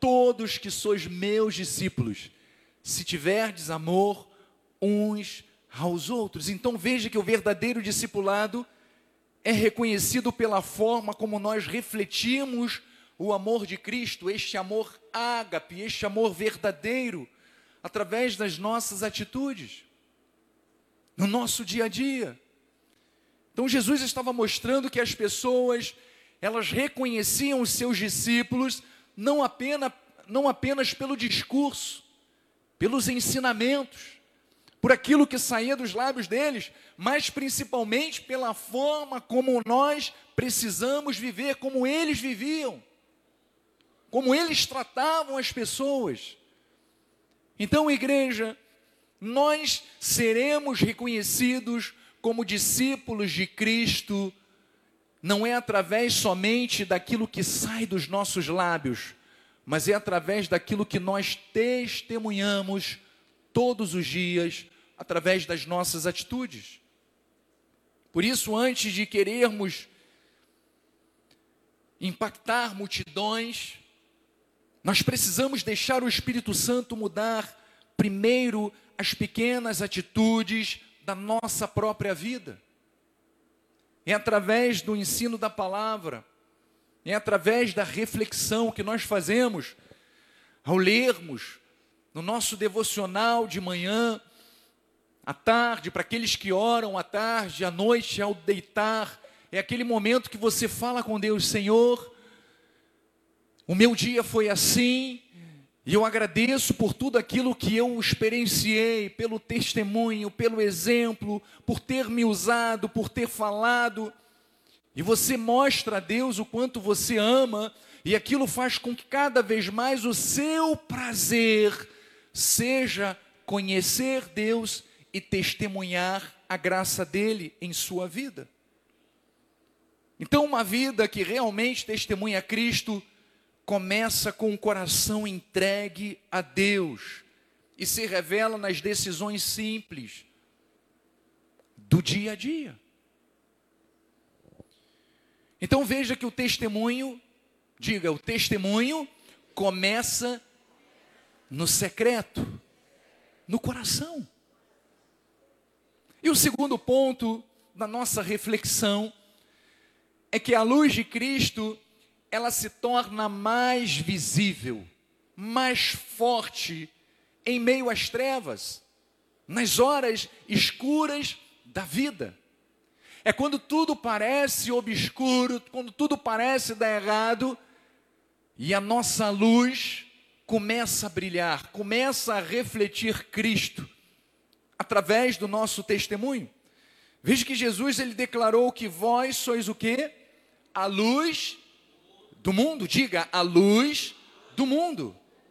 todos que sois meus discípulos, se tiverdes amor uns aos outros. Então veja que o verdadeiro discipulado é reconhecido pela forma como nós refletimos o amor de Cristo, este amor ágape, este amor verdadeiro, através das nossas atitudes, no nosso dia a dia. Então Jesus estava mostrando que as pessoas, elas reconheciam os seus discípulos, não apenas pelo discurso, pelos ensinamentos, por aquilo que saía dos lábios deles, mas principalmente pela forma como nós precisamos viver, como eles viviam, como eles tratavam as pessoas. Então, igreja, nós seremos reconhecidos como discípulos de Cristo, não é através somente daquilo que sai dos nossos lábios, mas é através daquilo que nós testemunhamos todos os dias, através das nossas atitudes. Por isso, antes de querermos impactar multidões, nós precisamos deixar o Espírito Santo mudar primeiro as pequenas atitudes da nossa própria vida. É através do ensino da palavra, é através da reflexão que nós fazemos ao lermos no nosso devocional de manhã, à tarde, para aqueles que oram à tarde, à noite, ao deitar. É aquele momento que você fala com Deus: Senhor, o meu dia foi assim, e eu agradeço por tudo aquilo que eu experienciei, pelo testemunho, pelo exemplo, por ter me usado, por ter falado. E você mostra a Deus o quanto você ama, e aquilo faz com que cada vez mais o seu prazer seja conhecer Deus e testemunhar a graça dele em sua vida. Então, uma vida que realmente testemunha Cristo começa com o coração entregue a Deus e se revela nas decisões simples do dia a dia. Então veja que o testemunho começa no secreto, no coração. E o segundo ponto da nossa reflexão é que a luz de Cristo, ela se torna mais visível, mais forte em meio às trevas, nas horas escuras da vida. É quando tudo parece obscuro, quando tudo parece dar errado, e a nossa luz começa a brilhar, começa a refletir Cristo, através do nosso testemunho. Veja que Jesus, ele declarou que vós sois o quê? A luz do mundo. Diga, a luz do mundo.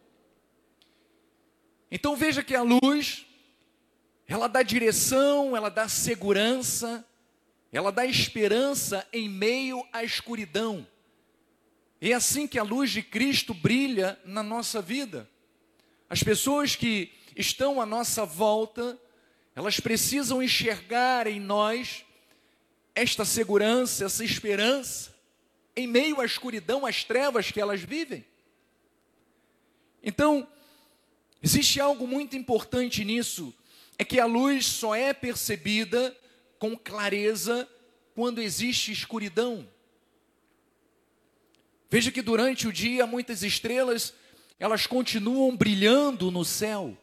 Então veja que a luz, ela dá direção, ela dá segurança, ela dá esperança em meio à escuridão. É assim que a luz de Cristo brilha na nossa vida. As pessoas que estão à nossa volta, elas precisam enxergar em nós esta segurança, essa esperança, em meio à escuridão, às trevas que elas vivem. Então, existe algo muito importante nisso, é que a luz só é percebida com clareza quando existe escuridão. Veja que durante o dia, muitas estrelas, elas continuam brilhando no céu.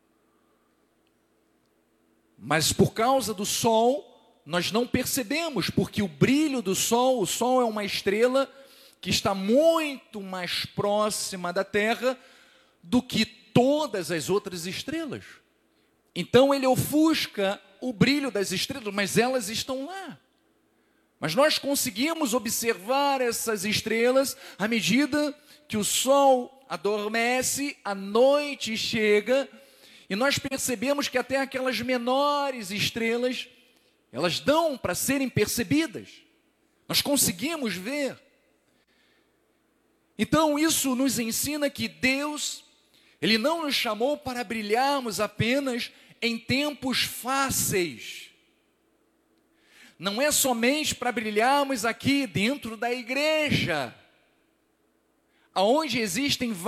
Mas por causa do sol, nós não percebemos, porque o brilho do sol, o sol é uma estrela que está muito mais próxima da Terra do que todas as outras estrelas. Então ele ofusca o brilho das estrelas, mas elas estão lá. Mas nós conseguimos observar essas estrelas à medida que o sol adormece, a noite chega, e nós percebemos que até aquelas menores estrelas, elas dão para serem percebidas. Nós conseguimos ver. Então isso nos ensina que Deus, Ele não nos chamou para brilharmos apenas em tempos fáceis. Não é somente para brilharmos aqui dentro da igreja, onde existem